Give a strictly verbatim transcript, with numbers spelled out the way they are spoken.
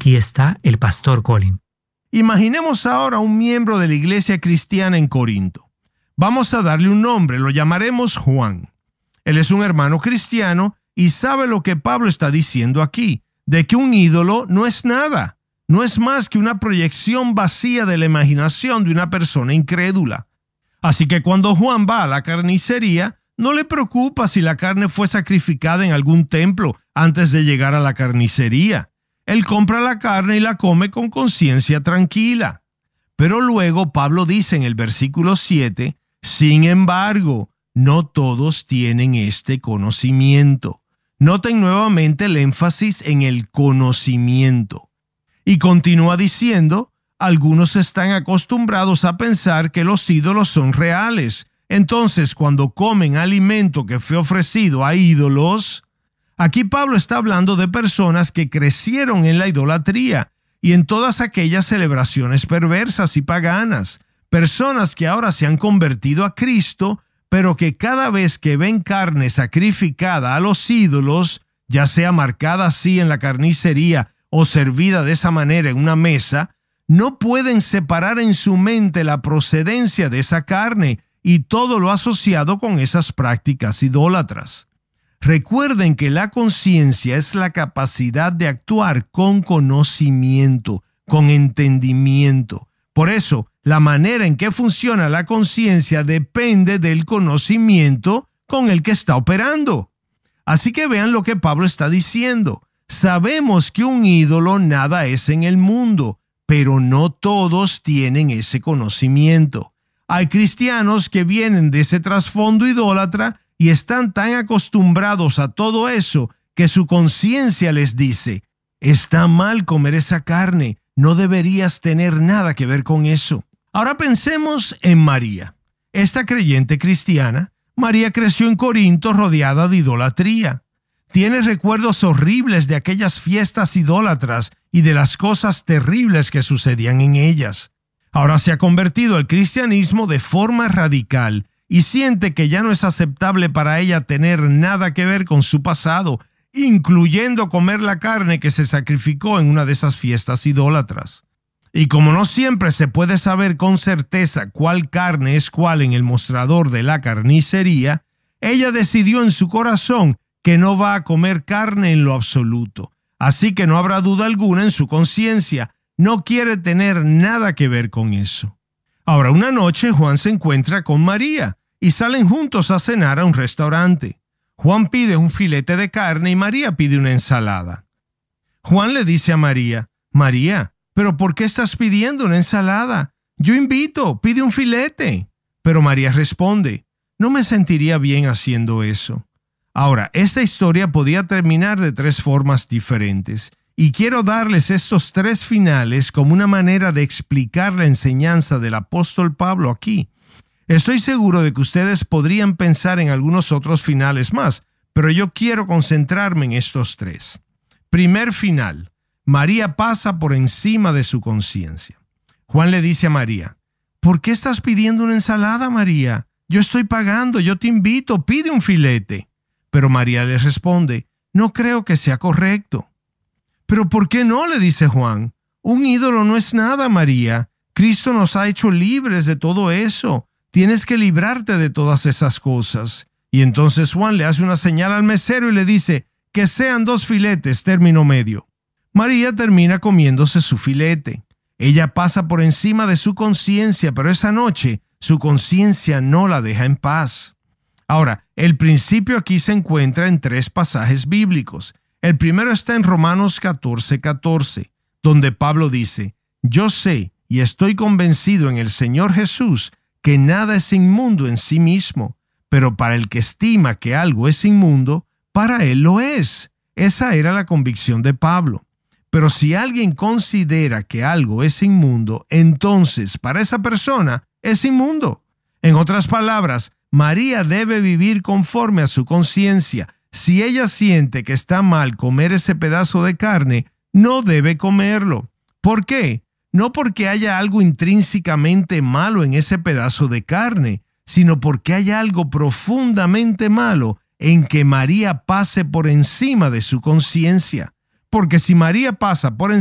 Aquí está el pastor Colin. Imaginemos ahora a un miembro de la iglesia cristiana en Corinto. Vamos a darle un nombre, lo llamaremos Juan. Él es un hermano cristiano y sabe lo que Pablo está diciendo aquí, de que un ídolo no es nada, no es más que una proyección vacía de la imaginación de una persona incrédula. Así que cuando Juan va a la carnicería, no le preocupa si la carne fue sacrificada en algún templo antes de llegar a la carnicería. Él compra la carne y la come con conciencia tranquila. Pero luego Pablo dice en el versículo siete, sin embargo, no todos tienen este conocimiento. Noten nuevamente el énfasis en el conocimiento. Y continúa diciendo, algunos están acostumbrados a pensar que los ídolos son reales. Entonces, cuando comen alimento que fue ofrecido a ídolos, aquí Pablo está hablando de personas que crecieron en la idolatría y en todas aquellas celebraciones perversas y paganas. Personas que ahora se han convertido a Cristo, pero que cada vez que ven carne sacrificada a los ídolos, ya sea marcada así en la carnicería o servida de esa manera en una mesa, no pueden separar en su mente la procedencia de esa carne y todo lo asociado con esas prácticas idólatras. Recuerden que la conciencia es la capacidad de actuar con conocimiento, con entendimiento. Por eso, la manera en que funciona la conciencia depende del conocimiento con el que está operando. Así que vean lo que Pablo está diciendo. Sabemos que un ídolo nada es en el mundo, pero no todos tienen ese conocimiento. Hay cristianos que vienen de ese trasfondo idólatra y están tan acostumbrados a todo eso que su conciencia les dice, está mal comer esa carne, no deberías tener nada que ver con eso. Ahora pensemos en María. Esta creyente cristiana, María creció en Corinto rodeada de idolatría. Tiene recuerdos horribles de aquellas fiestas idólatras y de las cosas terribles que sucedían en ellas. Ahora se ha convertido al cristianismo de forma radical y siente que ya no es aceptable para ella tener nada que ver con su pasado, incluyendo comer la carne que se sacrificó en una de esas fiestas idólatras. Y como no siempre se puede saber con certeza cuál carne es cuál en el mostrador de la carnicería, ella decidió en su corazón que no va a comer carne en lo absoluto. Así que no habrá duda alguna en su conciencia, no quiere tener nada que ver con eso. Ahora, una noche Juan se encuentra con María y salen juntos a cenar a un restaurante. Juan pide un filete de carne y María pide una ensalada. Juan le dice a María, María, ¿pero por qué estás pidiendo una ensalada? Yo invito, pide un filete. Pero María responde, no me sentiría bien haciendo eso. Ahora, esta historia podía terminar de tres formas diferentes. Y quiero darles estos tres finales como una manera de explicar la enseñanza del apóstol Pablo aquí. Estoy seguro de que ustedes podrían pensar en algunos otros finales más, pero yo quiero concentrarme en estos tres. Primer final, María pasa por encima de su conciencia. Juan le dice a María, ¿por qué estás pidiendo una ensalada, María? Yo estoy pagando, yo te invito, pide un filete. Pero María le responde, no creo que sea correcto. ¿Pero por qué no?, le dice Juan. Un ídolo no es nada, María. Cristo nos ha hecho libres de todo eso. Tienes que librarte de todas esas cosas. Y entonces Juan le hace una señal al mesero y le dice, que sean dos filetes, término medio. María termina comiéndose su filete. Ella pasa por encima de su conciencia, pero esa noche su conciencia no la deja en paz. Ahora, el principio aquí se encuentra en tres pasajes bíblicos. El primero está en Romanos catorce, catorce, donde Pablo dice, yo sé y estoy convencido en el Señor Jesús que nada es inmundo en sí mismo, pero para el que estima que algo es inmundo, para él lo es. Esa era la convicción de Pablo. Pero si alguien considera que algo es inmundo, entonces para esa persona es inmundo. En otras palabras, María debe vivir conforme a su conciencia. Si ella siente que está mal comer ese pedazo de carne, no debe comerlo. ¿Por qué? No porque haya algo intrínsecamente malo en ese pedazo de carne, sino porque hay algo profundamente malo en que María pase por encima de su conciencia. Porque si María pasa por encima